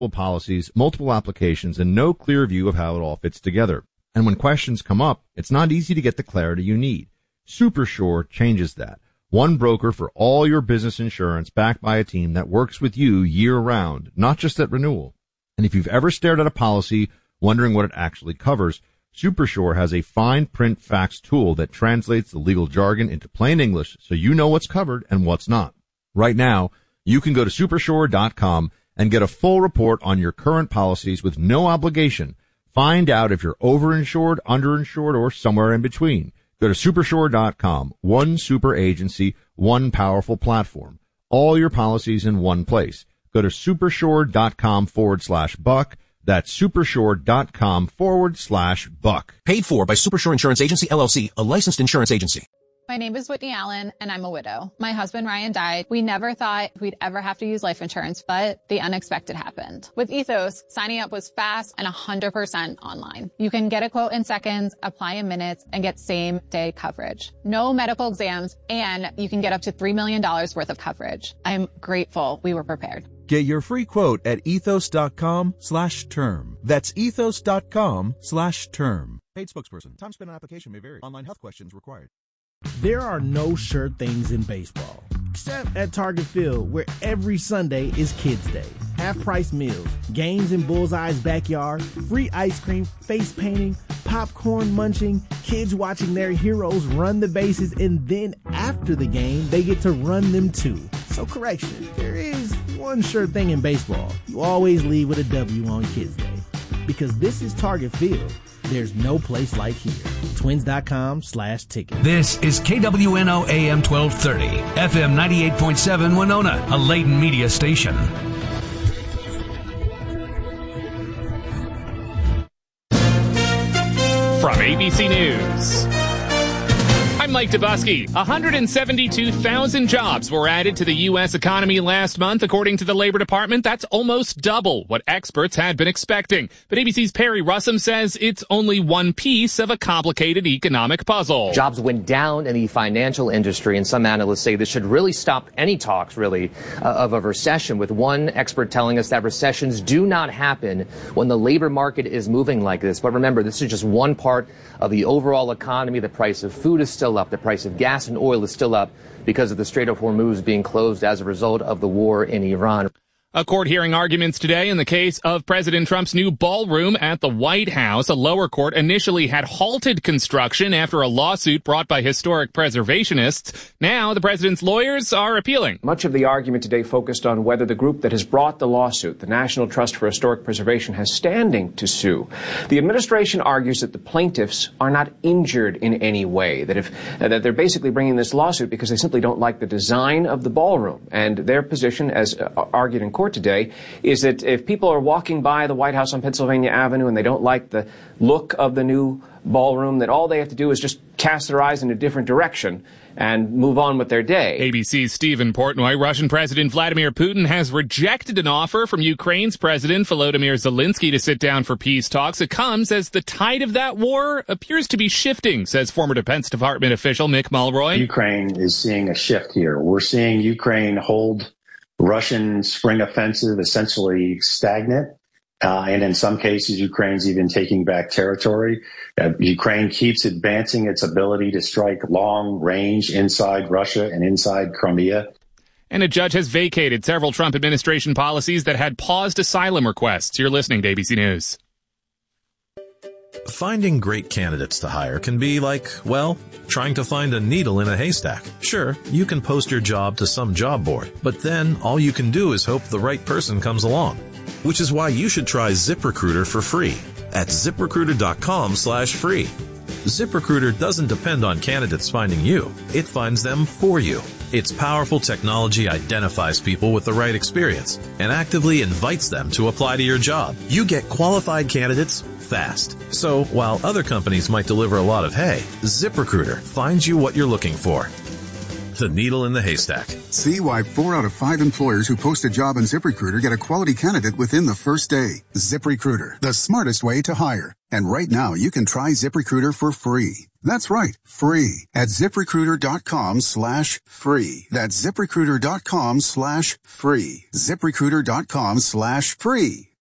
policies, multiple applications, and no clear view of how it all fits together. And when questions come up, it's not easy to get the clarity you need. SuperSure changes that. One broker for all your business insurance, backed by a team that works with you year-round, not just at renewal. And if you've ever stared at a policy wondering what it actually covers, SuperSure has a fine print facts tool that translates the legal jargon into plain English so you know what's covered and what's not. Right now, you can go to supersure.com and get a full report on your current policies with no obligation. Find out if you're overinsured, underinsured, or somewhere in between. Go to supersure.com. One super agency, one powerful platform. All your policies in one place. Go to supersure.com/buck. That's supersure.com/buck. Paid for by Supersure Insurance Agency, LLC, a licensed insurance agency. My name is Whitney Allen, and I'm a widow. My husband, Ryan, died. We never thought we'd ever have to use life insurance, but the unexpected happened. With Ethos, signing up was fast and 100% online. You can get a quote in seconds, apply in minutes, and get same-day coverage. No medical exams, and you can get up to $3 million worth of coverage. I'm grateful we were prepared. Get your free quote at ethos.com/term. That's ethos.com/term. Paid spokesperson. Time spent on application may vary. Online health questions required. There are no sure things in baseball, except at Target Field, where every Sunday is Kids Day. Half-price meals, games in Bullseye's backyard, free ice cream, face painting, popcorn munching, kids watching their heroes run the bases, and then after the game, they get to run them too. So correction, there is one sure thing in baseball. You always leave with a W on Kids Day. Because this is Target Field. There's no place like here. Twins.com/ticket. This is KWNO AM 1230, FM 98.7 Winona, a Layton media station. From ABC News, I'm Mike Dubusky. 172,000 jobs were added to the U.S. economy last month, according to the Labor Department. That's almost double what experts had been expecting. But ABC's Perry Russum says it's only one piece of a complicated economic puzzle. Jobs went down in the financial industry, and some analysts say this should really stop any talks, of a recession, with one expert telling us that recessions do not happen when the labor market is moving like this. But remember, this is just one part of the overall economy. The price of food is still up. The price of gas and oil is still up because of the Strait of Hormuz being closed as a result of the war in Iran. A court hearing arguments today in the case of President Trump's new ballroom at the White House. A lower court initially had halted construction after a lawsuit brought by historic preservationists. Now the president's lawyers are appealing. Much of the argument today focused on whether the group that has brought the lawsuit, the National Trust for Historic Preservation, has standing to sue. The administration argues that the plaintiffs are not injured in any way, that they're basically bringing this lawsuit because they simply don't like the design of the ballroom. And their position, as argued in court today, is that if people are walking by the White House on Pennsylvania Avenue and they don't like the look of the new ballroom, that all they have to do is just cast their eyes in a different direction and move on with their day. ABC's Stephen Portnoy. Russian President Vladimir Putin has rejected an offer from Ukraine's President Volodymyr Zelensky to sit down for peace talks. It comes as the tide of that war appears to be shifting, says former Defense Department official Mick Mulroy. Ukraine is seeing a shift here. We're seeing Ukraine hold Russian spring offensive essentially stagnant. And in some cases, Ukraine's even taking back territory. Ukraine keeps advancing its ability to strike long range inside Russia and inside Crimea. And a judge has vacated several Trump administration policies that had paused asylum requests. You're listening to ABC News. Finding great candidates to hire can be like, well, trying to find a needle in a haystack. Sure, you can post your job to some job board, but then all you can do is hope the right person comes along. Which is why you should try ZipRecruiter for free at ZipRecruiter.com/free. ZipRecruiter doesn't depend on candidates finding you. It finds them for you. Its powerful technology identifies people with the right experience and actively invites them to apply to your job. You get qualified candidates fast. So while other companies might deliver a lot of hay, ZipRecruiter finds you what you're looking for. the needle in the haystack. See why 4 out of 5 employers who post a job on ZipRecruiter get a quality candidate within the first day. ZipRecruiter, the smartest way to hire. And right now, you can try ZipRecruiter for free. That's right, free at ZipRecruiter.com/free. That's ZipRecruiter.com/free. ZipRecruiter.com/free.